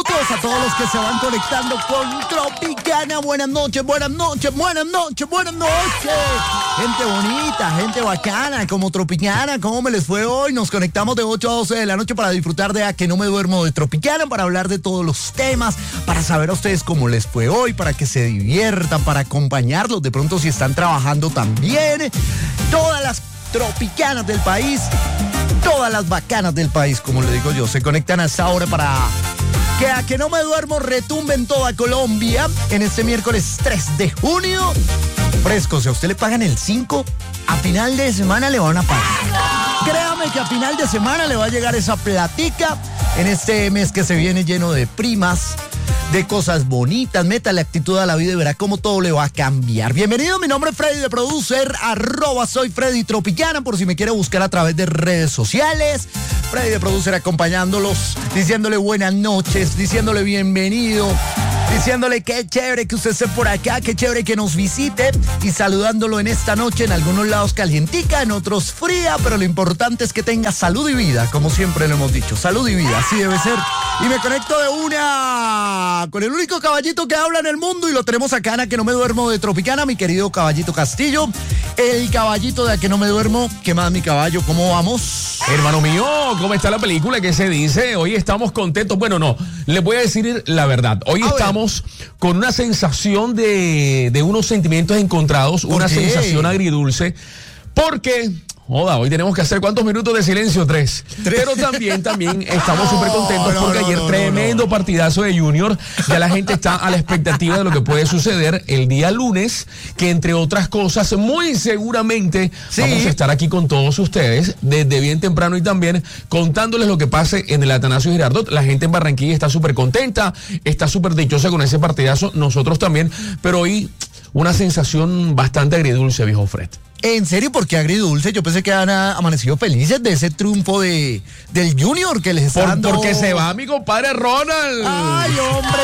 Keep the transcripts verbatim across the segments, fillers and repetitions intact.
manitos a todos los que se van conectando con Tropicana. Buenas noches, buenas noches, buenas noches, buenas noches. Gente bonita, gente bacana, como Tropicana. ¿Cómo me les fue hoy? Nos conectamos de ocho a doce de la noche para disfrutar de A Que No Me Duermo de Tropicana, para hablar de todos los temas, para saber a ustedes cómo les fue hoy, para que se diviertan, para acompañarlos de pronto si están trabajando también. Todas las tropicanas del país, todas las bacanas del país, como le digo yo, se conectan a esta hora para que A Que No Me Duermo retumbe en toda Colombia en este miércoles tres de junio. Fresco, si a usted le pagan el cinco, a final de semana le van a pagar. Créame que a final de semana le va a llegar esa platica en este mes que se viene lleno de primas, de cosas bonitas. Métale actitud a la vida y verá cómo todo le va a cambiar. Bienvenido, mi nombre es Freddy de Producer, arroba soy Freddy Tropicana, por si me quiere buscar a través de redes sociales. Freddy de Producer acompañándolos, diciéndole buenas noches, diciéndole bienvenido, diciéndole qué chévere que usted esté por acá, qué chévere que nos visite y saludándolo en esta noche, en algunos lados calientica, en otros fría, pero lo importante es que tenga salud y vida, como siempre lo hemos dicho, salud y vida, así debe ser. Y me conecto de una con el único caballito que habla en el mundo y lo tenemos acá en A Que No Me Duermo de Tropicana, mi querido Caballito Castillo, el caballito de A Que No Me Duermo. ¿Qué más, mi caballo? ¿Cómo vamos? Hermano mío, ¿cómo está la película? ¿Qué se dice? Hoy estamos contentos. Bueno, no, les voy a decir la verdad. Hoy a estamos ver. con una sensación de, de unos sentimientos encontrados, una qué? sensación agridulce, porque... Joda, hoy tenemos que hacer ¿cuántos minutos de silencio? Tres. Tres. Pero también, también estamos súper contentos no, porque no, ayer no, tremendo no, no. partidazo de Junior. Ya la gente está a la expectativa de lo que puede suceder el día lunes, que entre otras cosas, muy seguramente sí. vamos a estar aquí con todos ustedes desde bien temprano y también contándoles lo que pase en el Atanasio Girardot. La gente en Barranquilla está súper contenta, está súper dichosa con ese partidazo, nosotros también, pero hoy una sensación bastante agridulce, viejo Fred. ¿En serio? ¿Por qué agridulce? Yo pensé que han amanecido felices de ese triunfo de del Junior que les está Por, dando... Porque se va mi compadre Ronald. ¡Ay, hombre,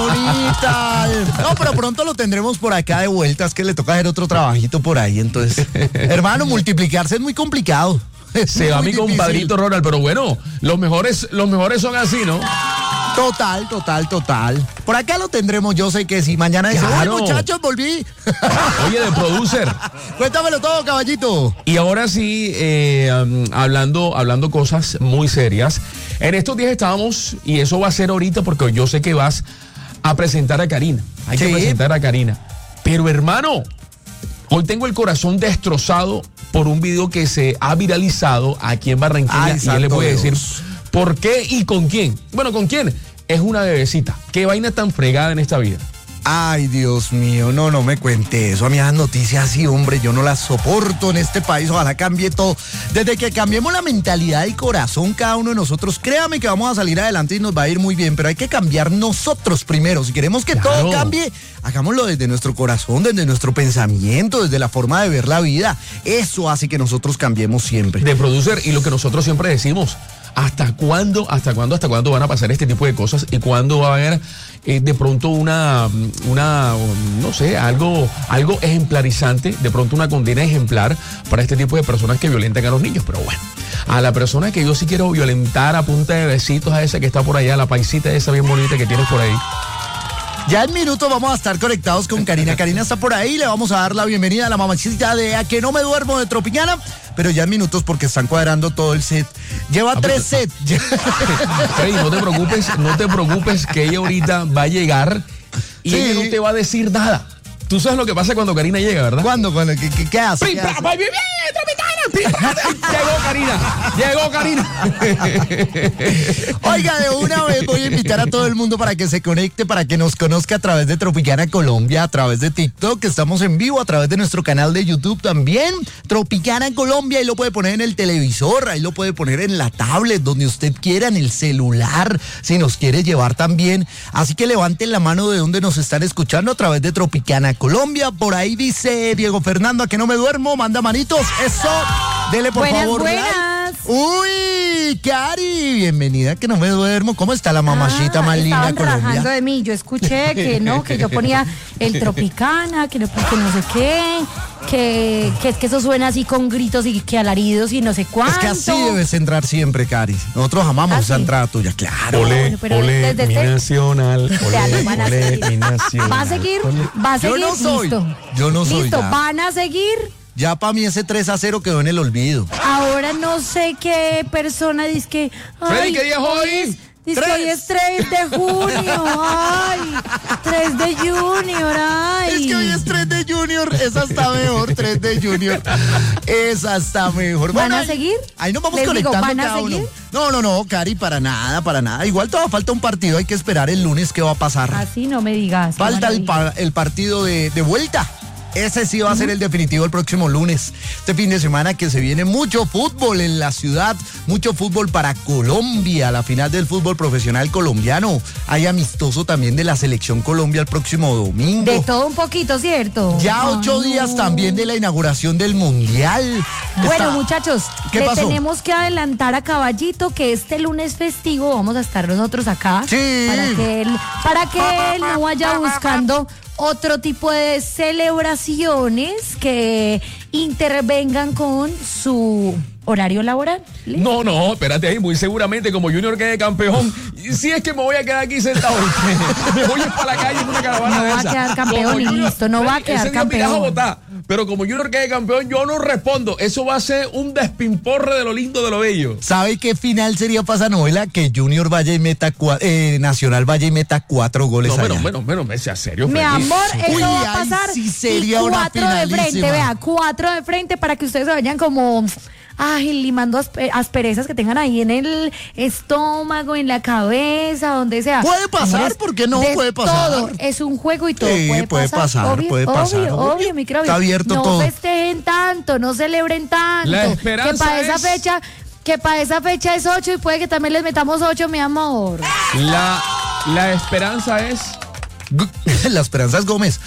Ronita! No, pero pronto lo tendremos por acá de vuelta. Es que le toca hacer otro trabajito por ahí. Entonces, hermano, multiplicarse es muy complicado. Es se va mi difícil. compadrito Ronald, pero bueno, los mejores, los mejores son así, ¿no? Total, total, total. Por acá lo tendremos, yo sé que si mañana dice, claro. ¡ay, muchachos, volví! Oye, de Producer. Cuéntamelo todo, caballito. Y ahora sí, eh, um, hablando, hablando cosas muy serias. En estos días estábamos, y eso va a ser ahorita porque yo sé que vas a presentar a Karina. Hay sí. que presentar a Karina. Pero hermano, hoy tengo el corazón destrozado por un video que se ha viralizado aquí en Barranquilla. Ay, y ya les voy a decir... ¿Por qué y con quién? Bueno, ¿con quién? Es una bebecita. ¿Qué vaina tan fregada en esta vida? Ay, Dios mío, no, no me cuente eso. A mí las noticias así, hombre, yo no las soporto en este país. Ojalá cambie todo. Desde que cambiemos la mentalidad y corazón cada uno de nosotros, créame que vamos a salir adelante y nos va a ir muy bien. Pero hay que cambiar nosotros primero. Si queremos que claro. todo cambie, hagámoslo desde nuestro corazón, desde nuestro pensamiento, desde la forma de ver la vida. Eso hace que nosotros cambiemos siempre. De Producer, y lo que nosotros siempre decimos... ¿Hasta cuándo, hasta cuándo, hasta cuándo van a pasar este tipo de cosas? ¿Y cuándo va a haber eh, de pronto una, una, no sé, algo, algo ejemplarizante, de pronto una condena ejemplar para este tipo de personas que violentan a los niños? Pero bueno, a la persona que yo sí quiero violentar a punta de besitos, a esa que está por allá, la paisita esa bien bonita que tienes por ahí. Ya en minutos vamos a estar conectados con Karina. Karina está por ahí, le vamos a dar la bienvenida a la mamacita de A Que No Me Duermo de Tropicana, pero ya en minutos porque están cuadrando todo el set. Lleva ah, tres sets. Freddy, no te preocupes, no te preocupes que ella ahorita va a llegar y sí. ella no te va a decir nada. Tú sabes lo que pasa cuando Karina llega, ¿verdad? ¿Cuándo? ¿Cuándo? ¿Qué, qué, qué hace? ¿Qué hace? Llegó Karina, llegó Karina. Oiga, de una vez voy a invitar a todo el mundo para que se conecte, para que nos conozca a través de Tropicana Colombia, a través de TikTok, que estamos en vivo, a través de nuestro canal de YouTube también, Tropicana Colombia, ahí lo puede poner en el televisor, ahí lo puede poner en la tablet, donde usted quiera, en el celular, si nos quiere llevar también. Así que levanten la mano de donde nos están escuchando a través de Tropicana Colombia. Por ahí dice Diego Fernando, A Que No Me Duermo, manda manitos, eso. Dele por buenas, favor. Buenas, like. Uy, Cari, bienvenida, que no me duermo. ¿Cómo está la mamachita ah, más linda de Colombia? Rajando de mí. Yo escuché que no, que yo ponía el Tropicana, que no, que no sé qué, que, que, que eso suena así con gritos y que alaridos y no sé cuánto. Es que así debes entrar siempre, Cari. Nosotros amamos esa entrada tuya, claro. Olé, Pero olé, desde mi este- nacional. Ya, Olé, no van a olé, seguir. mi nacional. ¿Va a seguir? ¿Va a Yo seguir? no soy. Listo. Yo no soy, Listo, ya. ¿van a seguir? Ya para mí ese tres a cero quedó en el olvido. Ahora no sé qué persona dice que... Freddy, ay, ¿qué día es hoy? Dice que Tres. hoy es tres de junio, ay, tres de Junior, ay. Es que hoy es tres de Junior, esa está mejor, tres de Junior. Esa está mejor. ¿Van Bueno, a ahí- seguir? Ahí nos vamos Les digo, conectando ¿van a cada uno. seguir? No, no, no, Cari, para nada, para nada. Igual todavía falta un partido, hay que esperar el lunes qué va a pasar. Así no me digas. qué Falta el, maravilla. pa- el partido de, de vuelta. Ese sí va a ser el definitivo el próximo lunes. Este fin de semana que se viene mucho fútbol en la ciudad, mucho fútbol para Colombia, la final del fútbol profesional colombiano. Hay amistoso también de la selección Colombia el próximo domingo. De todo un poquito, ¿cierto? Ya Ay, ocho no. días también de la inauguración del Mundial. Bueno, Está- muchachos, ¿Qué le pasó? tenemos que adelantar a Caballito que este lunes festivo vamos a estar nosotros acá. Sí. Para que él, para que él no vaya buscando otro tipo de celebraciones que intervengan con su horario laboral. No, no, espérate ahí, muy seguramente como Junior quede campeón, si es que me voy a quedar aquí sentado, me voy a ir para la calle en una caravana No de va a esa. quedar campeón Como y listo, no va a ese quedar día me irás a campeón. votar, pero como Junior quede campeón, yo no respondo, eso va a ser un despimporre de lo lindo, de lo bello. ¿Sabe qué final sería para esa novela? Que Junior vaya y meta cua- eh, Nacional vaya y meta cuatro goles No, allá. bueno, bueno, bueno, me sea serio, Mi Freddy. amor, eso Uy, va a ahí pasar. sí sería y una cuatro de frente, finalísima. vea, cuatro de frente para que ustedes se vayan como, ay, limando aspe- asperezas que tengan ahí en el estómago, en la cabeza, donde sea. Puede pasar, Amores, ¿por qué no? de Puede pasar. Todo, es un juego y todo. Sí, puede, puede pasar, obvio, puede pasar, Obvio, obvio. obvio, mi cravo. Está abierto no todo. festejen tanto, no celebren tanto. La esperanza que para esa es- fecha, que para esa fecha es ocho y puede que también les metamos ocho, mi amor. La, la esperanza es... La Esperanza es Gómez.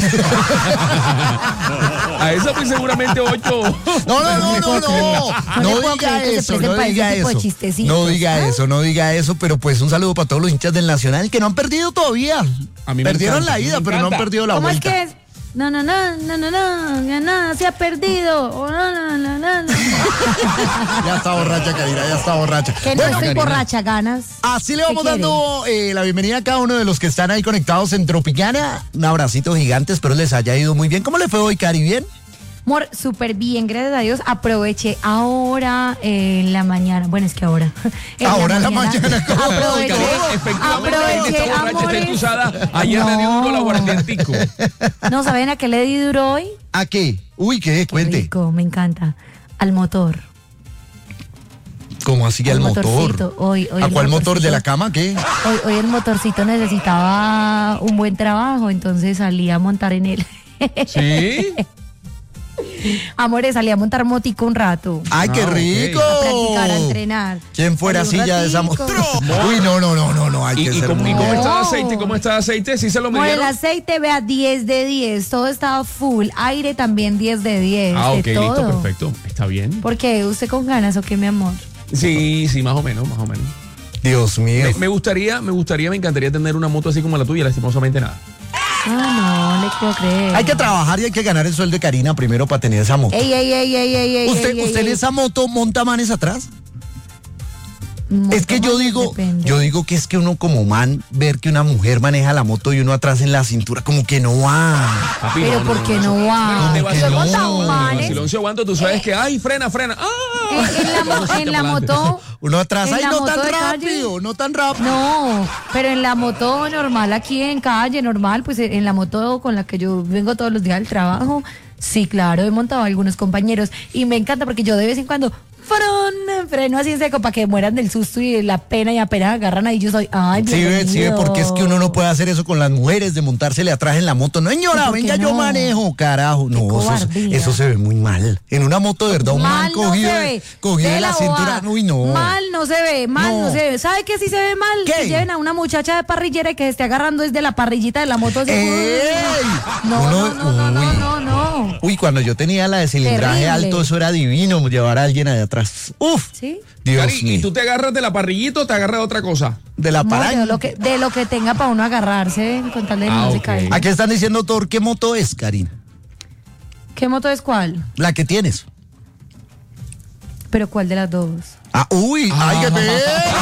A esa pues seguramente ocho. No, no, no, no, no. No No le puedo diga creer que se eso, presten no para ese diga tipo de eso. chistecitos, No diga ¿ah? eso, no diga eso, pero pues un saludo para todos los hinchas del Nacional que no han perdido todavía. A mí me Perdieron encanta, la ida, me pero no han encanta. perdido la ¿Cómo es vuelta. que es? No, no, no, no, no, no, no, no, se ha perdido. Oh, no, no, no, no, no. Ya está borracha, Karina, ya está borracha. Que no Bueno, estoy Karina. borracha, ganas. así le vamos ¿Qué quiere? dando eh, la bienvenida a cada uno de los que están ahí conectados en Tropicana. Un abracito gigante, espero les haya ido muy bien. ¿Cómo le fue hoy, Cari? ¿Bien? Amor, súper bien, gracias a Dios. Aproveché ahora eh, en la mañana. Bueno, es que ahora. Ahora en la mañana, ¿cómo? Aproveché, Karina, efectivamente, Karina aproveché, está borracha, está amores. entusada. Ayer le dio duro la guardiantico. No, ¿saben a qué le di duro hoy? ¿A qué? Uy, ¿qué? Qué Cuente. rico, me encanta. Al motor. ¿Cómo así que Al al motor? motorcito, hoy- hoy ¿A el cuál motor? ¿De motorcito. la cama? ¿Qué? Hoy, hoy el motorcito necesitaba un buen trabajo, entonces salí a montar en él. ¿Sí? Amores, salí a montar motico un rato. ¡Ay, qué Ah, ok. rico! A practicar, a entrenar. ¿Quién fuera Salí un silla de esa ratico. moto? Uy, no, no, no, no, no, hay ¿Y, que y ser cómo, muy y cómo bueno. está el aceite? ¿Cómo está el aceite? ¿Sí se lo Por el midieron? aceite, vea, diez de diez. Todo estaba full. Aire también diez de diez. Ah, de ok, listo, todo. perfecto. Está bien. ¿Por qué? ¿Usted con ganas o qué, mi amor? Sí, sí, más o menos, más o menos. Dios mío. Me, me gustaría, me gustaría, me encantaría tener una moto así como la tuya, lastimosamente nada. Ah, no, le puedo creer. Hay que trabajar y hay que ganar el sueldo de Karina primero para tener esa moto. Ey, ey, ey, ey, ey, ey, ¿Usted, ey, usted ey, en esa moto monta manes atrás? ey. Es que yo digo, Depende. yo digo que es que uno como man, ver que una mujer maneja la moto y uno atrás en la cintura, como que no va. Papi, Pero ¿por qué no va? Pero ¿Por qué te no? vacilón, Yo he montado te manes. vacilón, si aguanto, tú sabes que, ay, frena, frena. ¡Ah! En, en la, mo- en la moto. Uno atrás, en ay, la no moto tan de calle. rápido, no tan rápido. No, pero en la moto normal, aquí en calle, normal, pues en la moto con la que yo vengo todos los días al trabajo, sí, claro, he montado a algunos compañeros y me encanta porque yo de vez en cuando fron, freno así en seco para que mueran del susto y de la pena y apenas agarran ahí yo soy, ay, Sí, ve, sí, ve, bienvenido. porque es que uno no puede hacer eso con las mujeres, de montársele atrás en la moto. No, señora, ¿Por qué venga, yo no? manejo, carajo. No, eso, cobardía. eso se ve muy mal. En una moto, de verdad, un man Mal no cogido, se de- ve. cogido de De la, la cintura. bobada. Uy, no. Mal no se ve, mal no, No. se ve. ¿Sabe qué sí se ve mal? ¿Qué? Que lleven a una muchacha de parrillera y que se esté agarrando desde la parrillita de la moto. Así, ¡Ey! no, Uno- no, no, no, no, uy, no, no, no. Uy, cuando yo tenía la de cilindraje Terrible. alto, eso era divino, llevar a alguien allá atrás. Uf. ¿Sí? Dios Cari, ¿y mío. tú te agarras de la parrillita o te agarras de otra cosa? De la Amor, paraña. de lo que de lo que tenga para uno agarrarse con tal de Ah, no se ok. caiga. Aquí están diciendo, Thor, ¿qué moto es, Karina? ¿Qué moto es cuál? La que tienes. ¿Pero cuál de las dos? Ah, uy, ay, qué pena.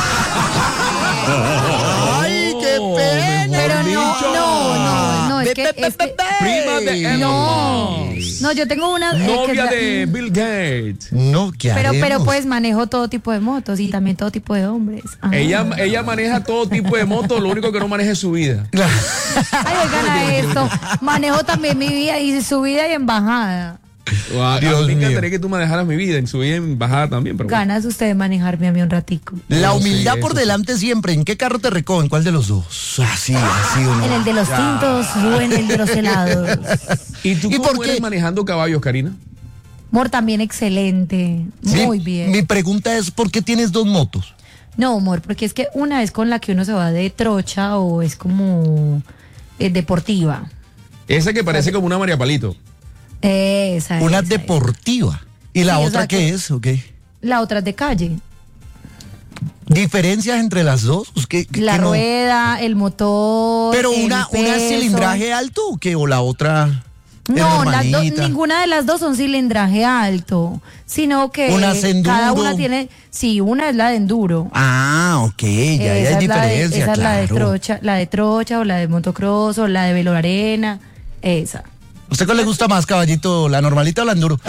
Ay, qué Oh, pena. Pero no, dicho. no, no, no, es Ve, que, ve, ve, es que- ve, ve. Prima de Elon no, Musk. no, yo tengo una eh, que es Novia la- de Bill Gates. No, ¿qué pero, pero haremos? pues manejo todo tipo de motos y también todo tipo de hombres. Ah. Ella, ella maneja todo tipo de motos, lo único que no maneja es su vida. Ay, oigan a esto. Manejo también mi vida y su vida y embajada. A, a Dios mí me mío. encantaría que tú manejaras mi vida, en su vida en bajada también. Pero bueno. Ganas usted de manejarme a mí un ratico. La No, sí, humildad eso por sí. delante siempre. ¿En qué carro te recogen? ¿Cuál de los dos? Así, así o no. En el de los tintos o en el de los helados. ¿Y tú ¿Y cómo por eres qué? manejando caballos, Karina? Amor, también excelente. Sí, Muy bien. Mi pregunta es, ¿por qué tienes dos motos? No, amor, porque es que una es con la que uno se va de trocha o es como eh, deportiva. Esa que parece como una María Palito. Esa Una esa, deportiva. ¿Y la Sí, otra exacto. qué es? ¿O qué? esa. La otra es de calle. ¿Diferencias entre las dos? Pues, ¿qué- qué- La qué no? rueda, el motor. Pero el una, una peso. cilindraje alto o qué? ¿O la otra es No, las dos- normalita? ninguna de las dos son cilindraje alto, sino que Una es enduro. cada una tiene, sí, una es la de enduro. Ah, ok, ya, ya esa hay es la de, diferencia, esa es la de claro. trocha, la de trocha o la de motocross o la de velo arena, esa. ¿Usted cuál le gusta más, caballito? ¿La normalita o la enduro?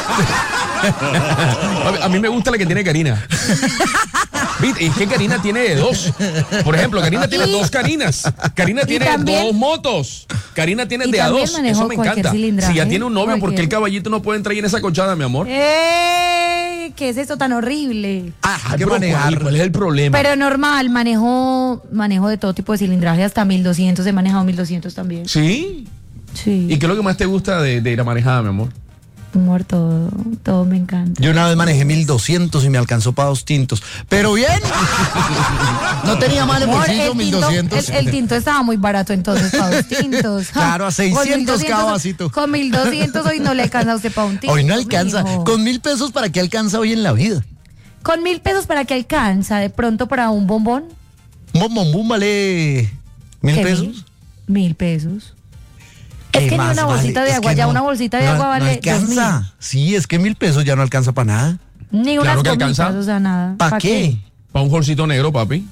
A, a mí me gusta la que tiene Karina. ¿Viste? Es que Karina tiene de dos. Por ejemplo, Karina tiene Y- dos Karinas. Karina y tiene también- dos motos. Karina tiene y de a también dos. manejo Eso me cualquier encanta. cilindraje, Si ya tiene un novio, ¿por qué cualquier. el caballito no puede entrar ahí en esa colchada, mi amor? ¡Ey! ¿Qué es esto tan horrible? Ah, hay que Pero, manejar. ¿cuál, cuál es el problema? Pero normal, manejo, manejo de todo tipo de cilindraje, hasta mil doscientos, he manejado mil doscientos también. ¿Sí? Sí. ¿Y qué es lo que más te gusta de, de la manejada, mi amor? Amor, todo, todo me encanta. Yo una vez manejé mil doscientos y me alcanzó para dos tintos. Pero bien. No tenía mal el Amor, bolsillo, el, mil tinto, doscientos. el, el tinto estaba muy barato entonces para dos tintos. Ja. Claro, a Con seiscientos mil doscientos cada vasito. Con mil doscientos hoy no le alcanza a usted para un tinto. Hoy no alcanza. mijo. Con mil pesos, ¿para qué alcanza hoy en la vida? Con mil pesos para que alcanza de pronto para un bombón. Un bombón vale mil ¿Qué pesos. Mil, Mil pesos. Es ¿Qué que ni más una vale? bolsita de Es agua, que ya no, una bolsita de no- agua no vale dos alcanza. mil. Sí, es que mil pesos ya no alcanza para nada. Ni unas Claro que gomitas, alcanza. o sea, nada. ¿Para qué? Para un bolsito negro, papi.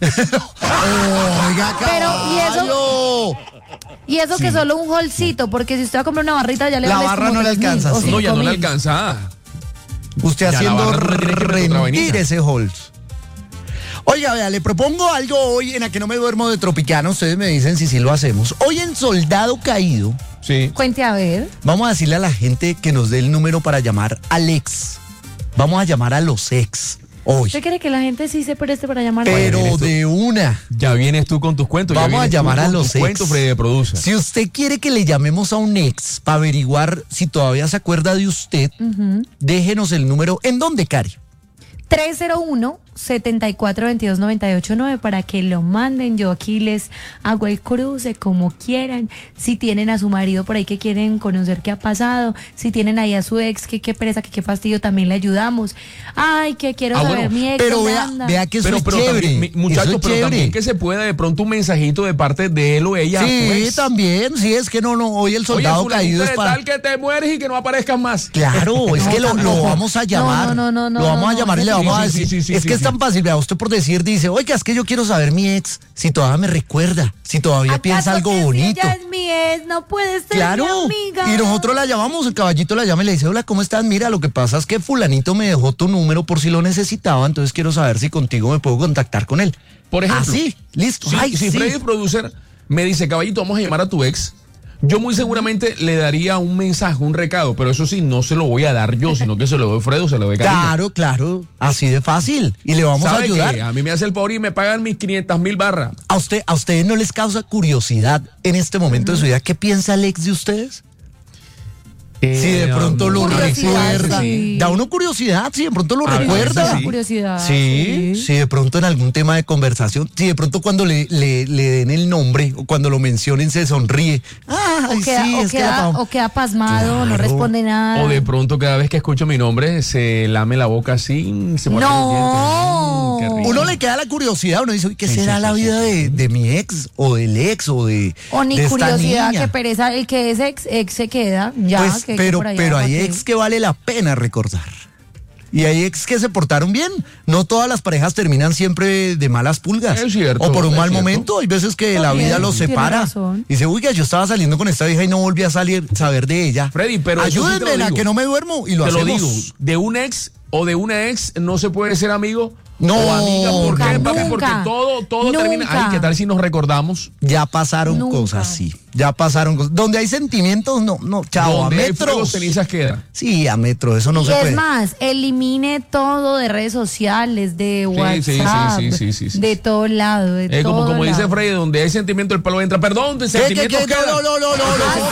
Oiga, Pero, ¿y eso? caballo. Y eso que solo un holcito, porque si usted va a comprar una barrita ya le La vale barra como no le tres mil alcanza, o sí. No, ya cinco no le mil. alcanza. Usted Ya la haciendo barra tú le tienes que meter otra rendir vainita. ese Holz. Oiga, vea, le propongo algo hoy en la que no me duermo de Tropicana. Ustedes me dicen si sí lo hacemos. Hoy en Soldado Caído, Sí. Cuente a ver. vamos a decirle a la gente que nos dé el número para llamar al ex. Vamos a llamar a los ex hoy. ¿Usted cree que la gente sí se preste para llamar? Pero vienes tú. de una. Ya vienes tú con tus cuentos. ya Vamos a vienes tú llamar a con los tus ex. cuentos, Freddy de Producer. Si usted quiere que le llamemos a un ex para averiguar si todavía se acuerda de usted, déjenos el número. ¿En dónde, Cari? tres cero uno, siete cuatro dos dos, nueve ocho nueve para que lo manden. Yo aquí les hago el cruce como quieran. Si tienen a su marido por ahí que quieren conocer qué ha pasado, si tienen ahí a su ex, que qué pereza, que qué fastidio, también le ayudamos. Ay, que quiero Ah, saber bueno, mi ex. Pero ¿dónde vea, anda? vea que eso Pero, es pero chévere. también, mi- muchachos, Eso es pero también chévere. que se pueda de pronto un mensajito de parte de él o ella. a su Sí, ex. también, sí, es que no, no, hoy el Oye, soldado fulanito caído es de para... tal que te mueres y que no aparezcas más. Claro, es No, que lo, lo tampoco. vamos a llamar. No, no, no, no, Lo vamos no, a no, llamar y no, le sí, vamos a sí, decir. sí, sí, es sí, que sí. es tan fácil, vea, usted por decir, dice, oiga, es que yo quiero saber mi ex, si todavía me recuerda, si todavía ¿Acaso piensa algo que si bonito. ella es mi ex, no puede ser Claro, mi amiga. y nosotros la llamamos, el caballito la llama y le dice, hola, ¿cómo estás? Mira, lo que pasa es que fulanito me dejó tu número por si lo necesitaba, entonces quiero saber si contigo me puedo contactar con él. Por ejemplo. Así, listo. Si, Ay, si sí. Freddy Producer me dice, caballito, vamos a llamar a tu ex, yo muy seguramente le daría un mensaje, un recado, pero eso sí, no se lo voy a dar yo, sino que se lo doy Fredo, se lo doy Karina. Claro, claro, así de fácil. Y le vamos a ¿Sabe ayudar. qué? A mí me hace el favor y me pagan mis quinientas mil barras. ¿A usted, a ustedes no les causa curiosidad en este momento de su vida qué piensa el ex de ustedes? Eh, si de pronto lo curiosidad, recuerda. sí. Da uno curiosidad, si de pronto lo A veces recuerda. sí. Curiosidad. Sí, sí, de pronto en algún tema de conversación, si de pronto cuando le, le, le den el nombre o cuando lo mencionen se sonríe. Ah, O queda, sí, o es que queda- era pa- o queda pasmado, no Claro. responde nada. O de pronto cada vez que escucho mi nombre se lame la boca así, mm, se muerde No. los dientes. Mm, qué rico. Uno le queda la curiosidad, uno dice, uy, ¿qué Sí, será sí, la sí, vida sí, de, de mi ex o del ex o de, O ni de esta curiosidad, niña? que pereza, el que es ex, ex se queda, ya. Pues, que- que pero por allá, pero ¿para hay qué? ex que vale la pena recordar. Y hay ex que se portaron bien. No todas las parejas terminan siempre de malas pulgas. Es cierto, o por un es mal cierto. momento. Hay veces que la También, vida los tiene separa. razón. Y dice, oiga, yo estaba saliendo con esta vieja y no volví a salir, saber de ella. Freddy, pero eso sí te lo ayúdenme a digo. que no me duermo y lo Te lo hacemos. digo, de un ex o de una ex no se puede ser amigo. No, o amiga, ¿por nunca, qué, papi? Porque nunca, todo, todo termina. nunca. Ay, ¿qué tal si nos recordamos? Ya pasaron Nunca. cosas, sí. Ya pasaron cosas. Donde hay sentimientos, no, no, chao, a Donde hay fuego, metros. cenizas queda. Sí, a metro, eso no Y se es puede. más, elimine todo de redes sociales, de Sí, sí, sí, WhatsApp, sí, sí, sí, sí. de todo lado, de Eh, como todo como dice lado. Freddy, donde hay sentimiento el palo entra. Perdón, de ¿Qué, qué, sentimientos qué? queda. No, no, no, no, no, Ah, no. sí,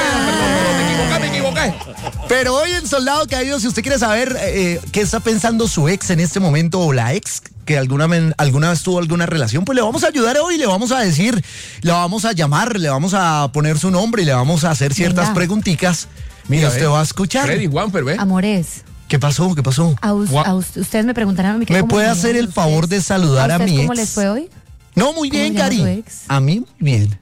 Perdón, ah. me equivoqué, me equivoqué. Pero hoy en Soldado Caído, si usted quiere saber eh, qué está pensando su ex en este momento o la ex que alguna, men- alguna vez tuvo alguna relación, pues le vamos a ayudar hoy, le vamos a decir, le vamos a llamar, le vamos a poner su nombre y le vamos a hacer ciertas Venga. preguntitas. Mira, y usted ve. va a escuchar. Freddy, Juanfer, ¿ve? Amores, ¿Qué pasó? ¿Qué pasó? a, us- Gua- a us- ustedes me preguntarán a mí que ¿Me cómo puede me hacer llaman el favor ustedes. de saludar a ustedes mi ¿Cómo ex? les fue hoy? No, muy ¿Cómo bien, llama Cari. su ex? A mí, muy bien.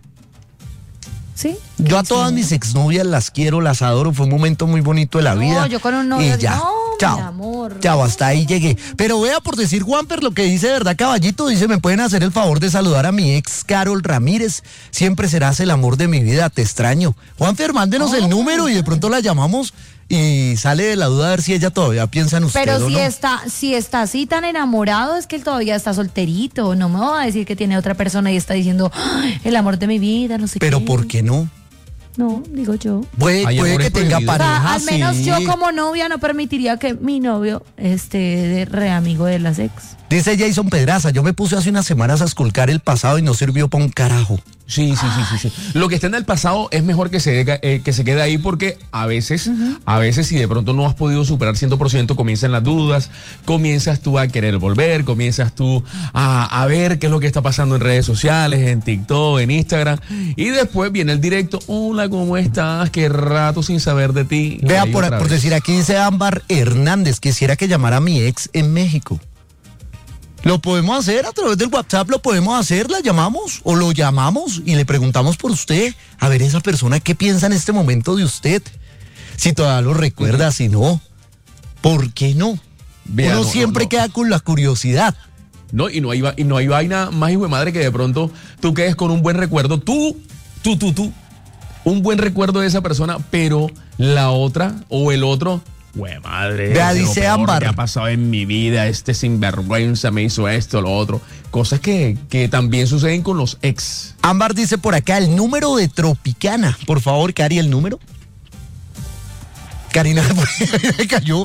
¿Sí? Yo a todas mis exnovias las quiero, las adoro. Fue un momento muy bonito de la No, vida. yo con un novio, Y ya. no, Chao. mi amor. Chao, hasta ahí llegué. Pero vea, por decir Juanper, lo que dice, ¿verdad, caballito? Dice, ¿me pueden hacer el favor de saludar a mi ex Carol Ramírez? Siempre serás el amor de mi vida, te extraño. Juanfer, mándenos Oh. el número y de pronto la llamamos y sale de la duda a ver si ella todavía piensa en usted Pero o si no. está, si está así tan enamorado, es que él todavía está solterito. No me va a decir que tiene otra persona y está diciendo, "Ay, el amor de mi vida, no sé qué. Pero ¿por qué no? No, digo yo. Puede, Hay puede amores que tenga prohibidos. O sea, pareja, al menos sí. yo como novia no permitiría que mi novio esté de re amigo de las ex. Dice Jason Pedraza, yo me puse hace unas semanas a esculcar el pasado y no sirvió para un carajo. Sí, sí, sí, sí, sí. Lo que está en el pasado es mejor que se, eh, que se quede ahí porque a veces, a veces si de pronto no has podido superar cien por ciento, comienzan las dudas, comienzas tú a querer volver, comienzas tú a, a ver qué es lo que está pasando en redes sociales, en TikTok, en Instagram, y después viene el directo, hola, ¿cómo estás? Qué rato sin saber de ti. Y Vea, ahí por, otra por vez. decir, aquí dice Ámbar Hernández, quisiera que llamara a mi ex en México. Lo podemos hacer a través del WhatsApp, lo podemos hacer, la llamamos o lo llamamos y le preguntamos por usted, a ver esa persona qué piensa en este momento de usted, si todavía lo recuerda, si no, ¿por qué no? Vea, Uno no, siempre no, no. queda con la curiosidad. No, y no hay, va- y no hay vaina más hijo de madre que de pronto tú quedes con un buen recuerdo, tú, tú, tú, tú, un buen recuerdo de esa persona, pero la otra o el otro, güey madre, Vea, es lo dice peor Ámbar. que ha pasado en mi vida, este sinvergüenza me hizo esto, lo otro, cosas que, que también suceden con los ex. Ámbar dice por acá el número de Tropicana. Por favor, Cari, el número. Karina me cayó.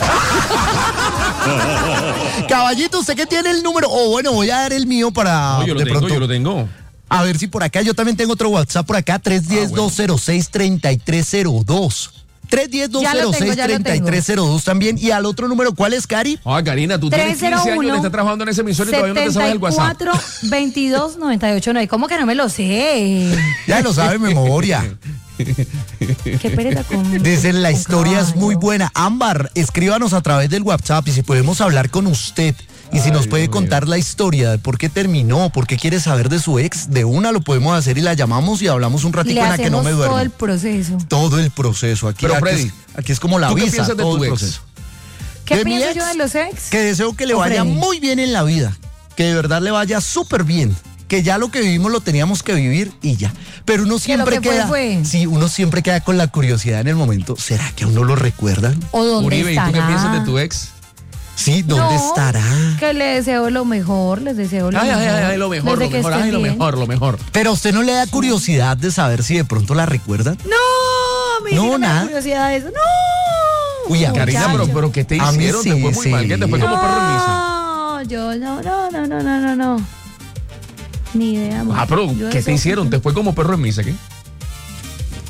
Caballito, ¿usted qué tiene el número? O bueno, voy a dar el mío para No, yo lo de tengo, pronto. yo lo tengo. A ver si por acá, yo también tengo otro WhatsApp por acá, tres uno cero, dos cero seis, tres tres cero dos. tres uno cero, dos Ya lo cero tengo, seis, ya lo tres tres cero dos también. Y al otro número, ¿cuál es, Cari? Ah, Karina, tú tienes quince años, le estás trabajando en ese emisor y todavía no te sabes el WhatsApp. setenta y cuatro, veintidós, noventa y ocho. No, ¿y cómo que no me lo sé? Ya lo sabe de memoria. Qué pereza con. Dicen, la con historia es muy caballo. buena. Ámbar, escríbanos a través del WhatsApp y si podemos hablar con usted. Y si Ay, nos puede Dios contar la historia de por qué terminó, por qué quiere saber de su ex, de una lo podemos hacer y la llamamos y hablamos un Y ratito le en la que no hacemos me duermo. todo el proceso. Todo el proceso. Aquí, Pero, aquí Freddy, es, aquí es como la ¿tú qué visa, piensas de todo tu el ex? proceso. ¿Qué De mi pienso ex, yo de los ex? Que deseo que le ¿O vaya Freddy? muy bien en la vida. Que de verdad le vaya súper bien. Que ya lo que vivimos lo teníamos que vivir y ya. Pero uno siempre que fue, queda. fue. Sí, uno siempre queda con la curiosidad en el momento. ¿Será que a uno lo recuerdan? ¿O dónde Uribe, ¿y tú estará? qué piensas de tu ex? Sí, ¿dónde No, estará? Que le deseo lo mejor, les deseo lo Ay, mejor. ay, ay, lo mejor, Desde lo que mejor, estén ay, lo bien. mejor, lo mejor. Pero a usted no le da curiosidad de saber si de pronto la recuerdan. No, a mí No, sí no me da nada. curiosidad de eso. No. Uy, a Karina, muchacho. pero, pero ¿qué te A mí hicieron? sí, te fue muy sí. mal, ¿qué te fue como perro en misa? No, yo no, no, no, no, no, no, no. Ni idea. amor. Ah, pero Yo ¿qué eso- te hicieron? ¿Te fue como perro en misa, qué?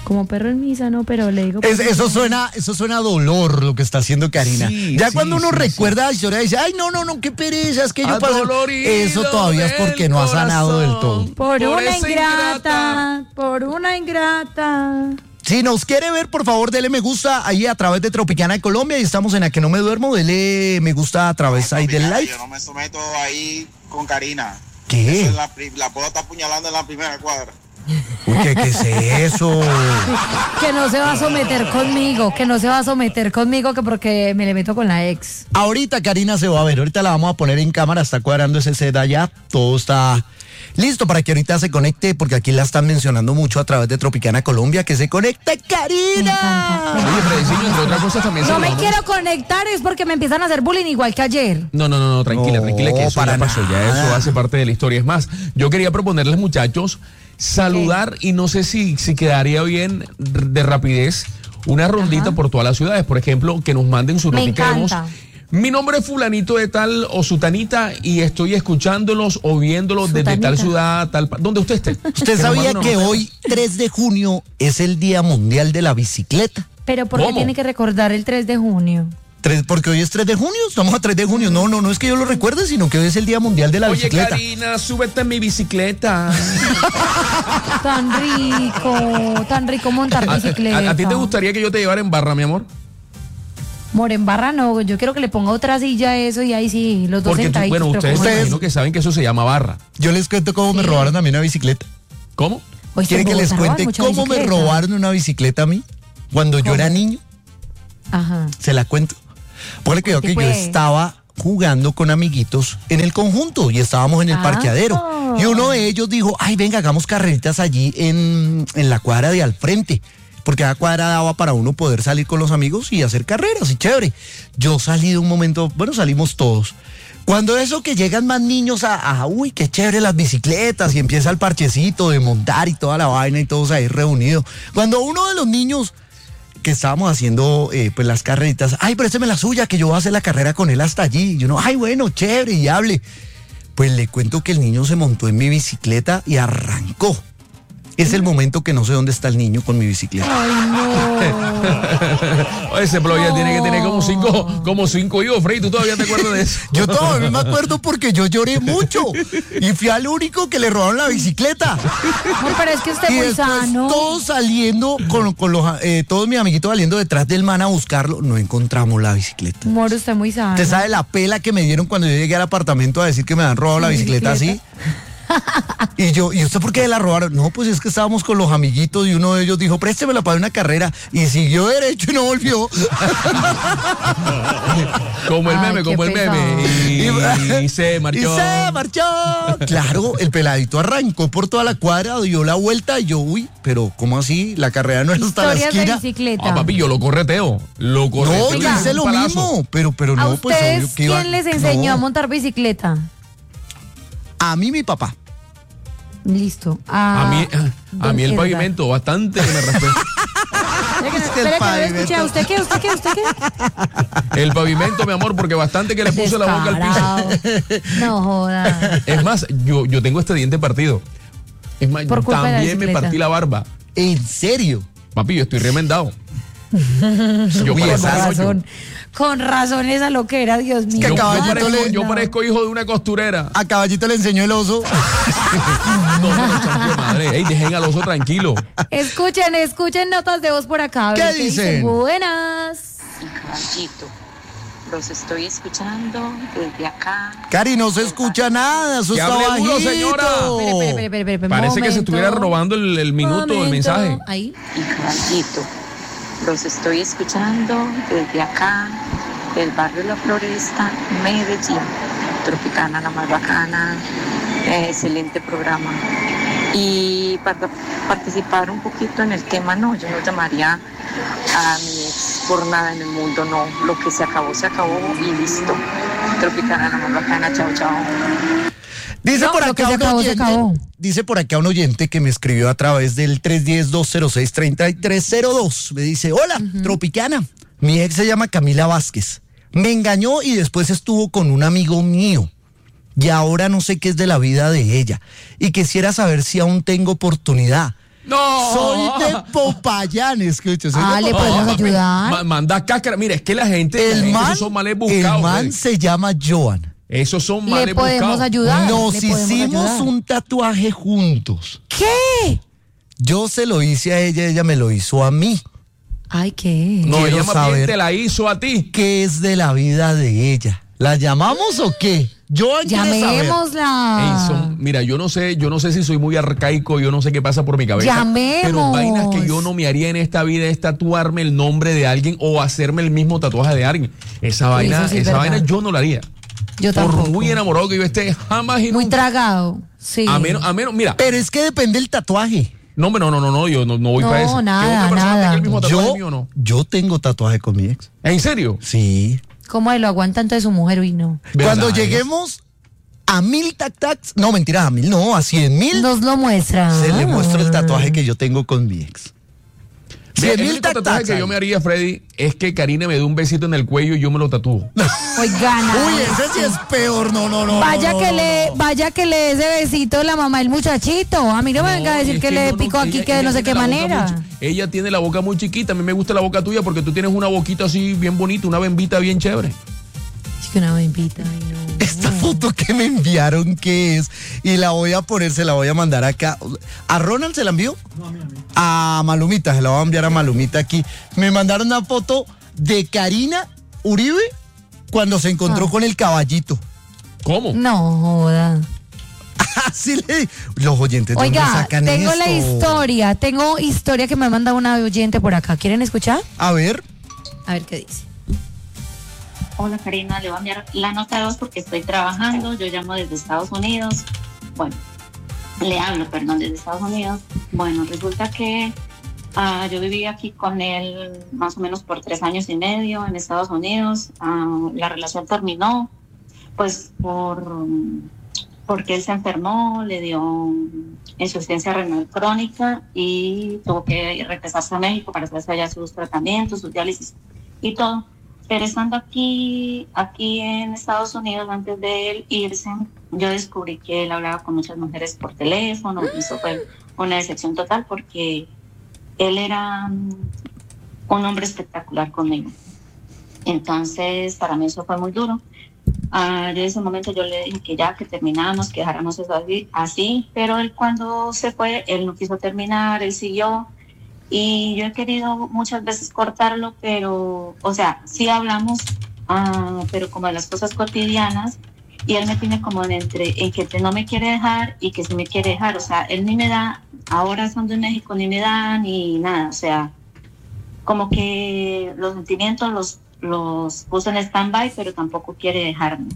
Como perro en misa, no, pero le digo... Es, eso suena, eso suena a dolor lo que está haciendo Karina. Sí, ya sí, cuando uno sí, recuerda sí. la historia dice, ay, no, no, no, qué pereza, es que yo pasé. Eso todavía es porque no ha sanado del todo. Por, por una ingrata, ingrata, por una ingrata. Si nos quiere ver, por favor, dele me gusta ahí a través de Tropicana de Colombia y estamos en A Que No Me Duermo, dele me gusta a través no, ahí del live. Yo no me someto ahí con Karina. ¿Qué? Es la, la puedo estar apuñalando en la primera cuadra. Uy, ¿qué, ¿qué es eso? Que no se va a someter conmigo, que no se va a someter conmigo, que porque me le meto con la ex. Ahorita Karina se va a ver, ahorita la vamos a poner en cámara, está cuadrando ese set allá, todo está listo para que ahorita se conecte, porque aquí la están mencionando mucho a través de Tropicana Colombia, que se conecte Karina. Oye, Fredicillo, entre otras cosas también No me vamos. quiero conectar, es porque me empiezan a hacer bullying igual que ayer. No, no, no, no tranquila, no, tranquila, que eso para ya pasó, ya eso hace parte de la historia. Es más, yo quería proponerles, muchachos, saludar y no sé si, si quedaría bien de rapidez una rondita Ajá. por todas las ciudades, por ejemplo, que nos manden su notica de voz. Mi nombre es fulanito de tal o sutanita y estoy escuchándolos o viéndolos Sutanita. desde tal ciudad, tal donde usted esté. ¿Usted sabía que hoy, tres de junio, es el Día Mundial de la Bicicleta? Pero ¿por qué tiene que recordar el tres de junio? Porque hoy es tres de junio, estamos a tres de junio. No, no, no es que yo lo recuerde, sino que hoy es el Día Mundial de la Oye, Bicicleta. Oye, Karina, súbete en mi bicicleta. Tan rico, tan rico montar bicicleta. ¿A, a, ¿A ti te gustaría que yo te llevara en barra, mi amor? Amor, en barra no, yo quiero que le ponga otra silla a eso y ahí sí, los dos Porque sentaditos. Bueno, ustedes me imagino que saben que eso se llama barra. Yo les cuento cómo sí. me robaron a mí una bicicleta. ¿Cómo? Hoy ¿Quieren que les cuente cómo bicicleta? me robaron una bicicleta a mí? Cuando ¿Cómo? yo era niño. Ajá. Se la cuento. Porque creo que pues? yo estaba jugando con amiguitos en el conjunto y estábamos en el ah, parqueadero. Oh. Y uno de ellos dijo, ay, venga, hagamos carreritas allí en, en la cuadra de al frente. Porque esa cuadra daba para uno poder salir con los amigos y hacer carreras y chévere. Yo salí de un momento, bueno, salimos todos. Cuando eso que llegan más niños a, a, uy, qué chévere las bicicletas y empieza el parchecito de montar y toda la vaina y todos ahí reunidos. Cuando uno de los niños que estábamos haciendo eh, pues las carreritas, ay, présteme la suya que yo voy a hacer la carrera con él hasta allí. Y uno, ay, bueno, chévere y hable. Pues le cuento que el niño se montó en mi bicicleta y arrancó. Es el momento que no sé dónde está el niño con mi bicicleta. Ay, no. Ese blog ya no. tiene que tener como cinco, como cinco hijos, Freddy. ¿Tú todavía te acuerdas de eso? Yo todavía me acuerdo porque yo lloré mucho. Y fui al único que le robaron la bicicleta. No, pero es que usted es muy sano. Todos saliendo, con, con los, eh, todos mis amiguitos saliendo detrás del man a buscarlo, no encontramos la bicicleta. Amor, usted es muy sano. ¿Usted sabe la pela que me dieron cuando yo llegué al apartamento a decir que me habían robado la bicicleta, bicicleta así? Y yo, ¿y usted por qué la robaron? No, pues es que estábamos con los amiguitos y uno de ellos dijo, préstemela para una carrera, y siguió derecho y no volvió. Como el meme, Ay, como el pesado. meme. Y, y se marchó. Y se marchó. Claro, el peladito arrancó por toda la cuadra, dio la vuelta y yo, uy, pero ¿cómo así? La carrera no es hasta la esquina. De bicicleta. Ah, papi, yo lo correteo. Lo correteo. No, yo hice lo palazo. mismo, pero, pero no, ¿A pues ustedes obvio que quién iba, les enseñó no. a montar bicicleta? A mí mi papá. Listo. Ah, a mí, a mí el pavimento, bastante que me respeta. Espera que no lo escuché. ¿Usted qué? ¿Usted qué? ¿Usted qué? El pavimento, mi amor, porque bastante que le puse la boca al piso. No joda. Es más, yo, yo tengo este diente partido. Es más, también me partí la barba. ¿En serio? Papi, yo estoy remendado. Yo con razón. Con razón esa loquera, Dios mío. Yo, yo, parezco, le, yo parezco hijo de una costurera. A Caballito le enseñó el oso. No, no, madre. Ey, dejen al oso tranquilo. Escuchen, escuchen notas de voz por acá. ¿Qué dicen? dicen? Buenas. Caballito, los estoy escuchando desde acá. Cari, no se escucha nada, eso está bajito. Señora. Espere, espere, espere, espere, Parece momento. que se estuviera robando el, el minuto momento. del mensaje. Ahí. Y Caballito, los estoy escuchando desde acá, del barrio La Floresta, Medellín. Tropicana, la más bacana, eh, excelente programa. Y para participar un poquito en el tema, no, yo no llamaría a mi ex por nada en el mundo, no. Lo que se acabó, se acabó y listo. Tropicana, la más bacana, chao, chao. Dice, no, por acá un acabó, oyente, dice por acá un oyente que me escribió a través del tres uno cero, dos cero seis, tres tres cero dos. Me dice, hola, uh-huh. Tropicana. Mi ex se llama Camila Vázquez. Me engañó y después estuvo con un amigo mío. Y ahora no sé qué es de la vida de ella. Y quisiera saber si aún tengo oportunidad. No. Soy de Popayán, escucha. Soy Ah, de le Popayán. podemos ayudar. Ma- manda cáscara. Mira, es que la gente, la El gente, man, esos son males el buscados. man Freddy. se llama Joan. Esos son males Le podemos buscados. ayudar. Nos le podemos hicimos ayudar. un tatuaje juntos. ¿Qué? Yo se lo hice a ella, ella me lo hizo a mí. Ay, ¿qué? No, Quiero ella más bien saber te la hizo a ti. ¿Qué es de la vida de ella? ¿La llamamos o qué? Joan quiere saber. Llamémosla. Ey, son- mira, yo no sé, yo no sé si soy muy arcaico, yo no sé qué pasa por mi cabeza. Llamemos. Pero vainas que yo no me haría en esta vida es tatuarme el nombre de alguien o hacerme el mismo tatuaje de alguien. Esa vaina, eso sí es esa verdad. vaina yo no la haría. Yo Por tampoco. muy enamorado que yo esté, jamás y Muy nunca. tragado. Sí. A menos, a menos, mira. Pero es que depende del tatuaje. No, hombre, no, no, no, no, yo no, no voy No, para eso. nada, Que otra persona nada. tenga el mismo tatuaje Yo, mío, no. yo tengo tatuaje con mi ex. ¿En serio? Sí. ¿Cómo lo aguantan de su mujer? Uy, no. Cuando ¿Verdad? lleguemos a mil tac tacs, no, mentira, a mil, no, a cien mil, Nos lo muestra. se le muestra el tatuaje que yo tengo con mi ex. Mira, Cien el mil único tac tatuaje tacs. que yo me haría, Freddy, es que Karina me dé un besito en el cuello y yo me lo tatúo. Oigan. Uy, ese sí es peor, no, no, no. Vaya no, que no, le, no. vaya que le dé ese besito la mamá del muchachito. A mí no, me venga a decir es que, le yo no- picó aquí ella- que de ella no sé tiene qué la boca manera. muy chi- ella tiene la boca muy chiquita. A mí me gusta la boca tuya porque tú tienes una boquita así bien bonita, una bembita bien chévere. Es que una bembita, ay, no. Esta foto que me enviaron, ¿qué es? Y la voy a poner, se la voy a mandar acá. ¿A Ronald se la envió? No, a mí, a mí. A Malumita, se la voy a enviar a Malumita aquí. Me mandaron una foto de Karina Uribe cuando se encontró Ah. con el caballito. ¿Cómo? No, joda. Así le los oyentes, ¿de dónde Oiga, sacan tengo esto? la historia, tengo historia que me ha mandado una oyente por acá. ¿Quieren escuchar? A ver. A ver qué dice. Hola Karina, le voy a enviar la nota de voz porque estoy trabajando, yo llamo desde Estados Unidos, bueno, le hablo, perdón, desde Estados Unidos. Bueno, resulta que uh, yo viví aquí con él más o menos por tres años y medio en Estados Unidos. Uh, la relación terminó pues por porque él se enfermó, le dio insuficiencia renal crónica y tuvo que regresarse a México para hacerse allá sus tratamientos, sus diálisis y todo. Pero estando aquí, aquí en Estados Unidos, antes de él irse, yo descubrí que él hablaba con muchas mujeres por teléfono. Y eso fue una decepción total porque él era un hombre espectacular conmigo. Entonces, para mí eso fue muy duro. Uh, yo en ese momento yo le dije que ya, que terminamos, que dejáramos eso así, así, pero él cuando se fue, él no quiso terminar, él siguió. Y yo he querido muchas veces cortarlo, pero, o sea, sí hablamos, uh, pero como de las cosas cotidianas, y él me tiene como en entre, en que no me quiere dejar y que sí me quiere dejar, o sea, él ni me da, ahora estando en México ni me da ni nada, o sea, como que los sentimientos los, los puso en stand-by, pero tampoco quiere dejarme.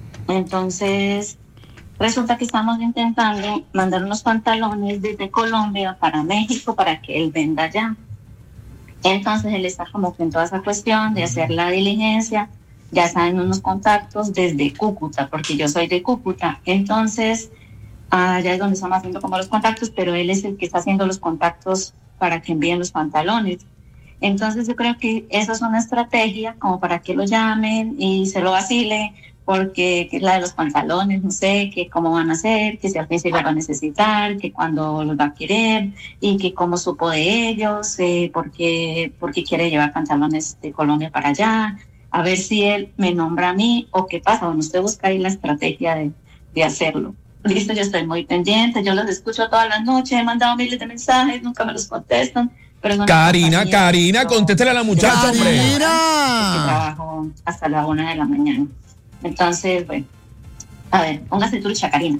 Entonces, resulta que estamos intentando mandar unos pantalones desde Colombia para México para que él venda allá. Entonces él está como que en toda esa cuestión de hacer la diligencia, ya saben unos contactos desde Cúcuta, porque yo soy de Cúcuta. Entonces allá es donde estamos haciendo como los contactos, pero él es el que está haciendo los contactos para que envíen los pantalones. Entonces yo creo que esa es una estrategia como para que lo llamen y se lo vacile, porque que la de los pantalones, no sé, que cómo van a ser, que si al fin se los va a necesitar, que cuándo los va a querer, y que cómo supo de ellos, eh, porque, porque quiere llevar pantalones de Colombia para allá, a ver si él me nombra a mí o qué pasa. Bueno, usted busca ahí la estrategia de, de hacerlo. Listo, yo estoy muy pendiente, yo los escucho todas las noches, he mandado miles de mensajes, nunca me los contestan. Pero no Karina, Karina, contéstale a la muchacha, hombre. Que trabajo hasta la una de la mañana. Entonces, bueno, a ver, póngase trucha, Karina.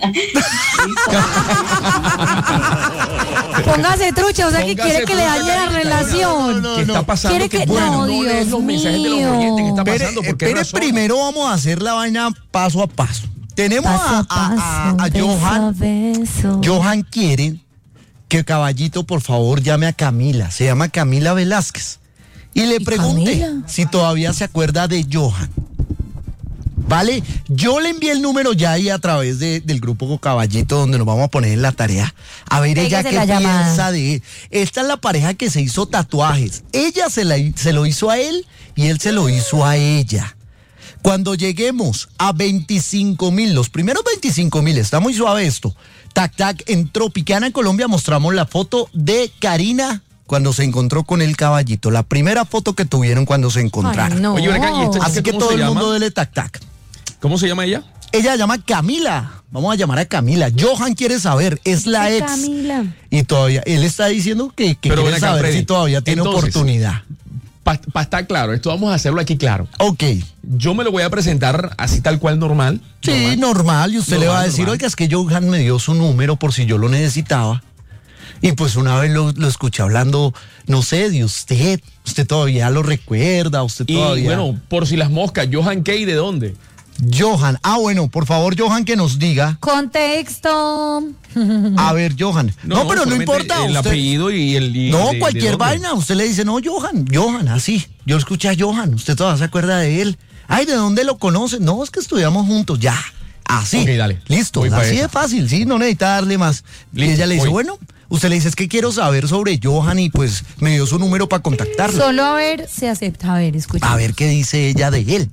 Póngase trucha, o sea que Póngase quiere que le trucha, dañe la Karina. relación. No, no, ¿Qué está pasando? Quiere que- ¿Qué- no, no lees Dios los mensajes de los mío. oyentes. ¿Qué está Espere, pasando? ¿Por qué espere, razón? primero vamos a hacer la vaina paso a paso. Tenemos Paso a, a paso, a- a- a beso Johan. a beso. Johan quiere que Caballito, por favor, llame a Camila. Se llama Camila Velázquez. Y le ¿Y pregunte Camila? si todavía se acuerda de Johan. ¿Vale? Yo le envié el número ya ahí a través de- del grupo Caballito, donde nos vamos a poner en la tarea. A ver ella Pégase qué la llamada. piensa de él. Esta es la pareja que se hizo tatuajes. Ella se, la, se lo hizo a él y él se lo hizo a ella. Cuando lleguemos a veinticinco mil, los primeros veinticinco mil, está muy suave esto, Tac Tac en Tropicana, Colombia, mostramos la foto de Karina cuando se encontró con el caballito. La primera foto que tuvieron cuando se encontraron. Ay, no. Oye, ven acá, ¿y este- Así que ¿cómo todo se el llama? mundo dele Tac Tac. ¿Cómo se llama ella? Ella se llama Camila. Vamos a llamar a Camila. Johan quiere saber, es la Ay, ex. Camila. Y todavía, él está diciendo que, que Pero quiere ven acá, saber Freddy. si todavía tiene Entonces, oportunidad. Para estar claro, esto vamos a hacerlo aquí claro. Ok. Yo me lo voy a presentar así tal cual normal. Sí, normal. normal. Y usted le Normal, va a decir, normal. oiga, es que Johan me dio su número por si yo lo necesitaba. Y pues una vez lo, lo escuché hablando, no sé, de usted. Usted todavía lo recuerda, usted Y todavía. bueno, por si las moscas, Johan Kay, ¿de dónde? Johan. Ah, bueno, por favor, Johan, que nos diga. Contexto. A ver, Johan. No, pero no solamente importa. El usted- apellido y el. y No, de- de cualquier dónde. vaina. Usted le dice, no, Johan, Johan, así. Yo escuché a Johan. Usted todavía se acuerda de él. Ay, ¿de dónde lo conoce? No, es que estudiamos juntos, ya. Así. Ok, dale. Listo. Voy pa' Así esa. de fácil, sí, no necesita darle más. y Listo, ella le dice, voy. bueno, usted le dice, es que quiero saber sobre Johan y pues me dio su número para contactarlo. Solo a ver se acepta. A ver, escucha. A ver qué dice ella de él.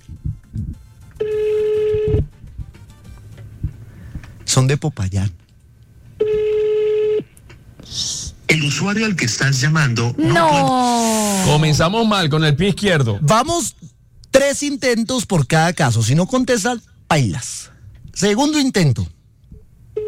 Son de Popayán. El usuario al que estás llamando no, No. Comenzamos mal con el pie izquierdo. Vamos, tres intentos por cada caso. Si no contestan, pailas. Segundo intento.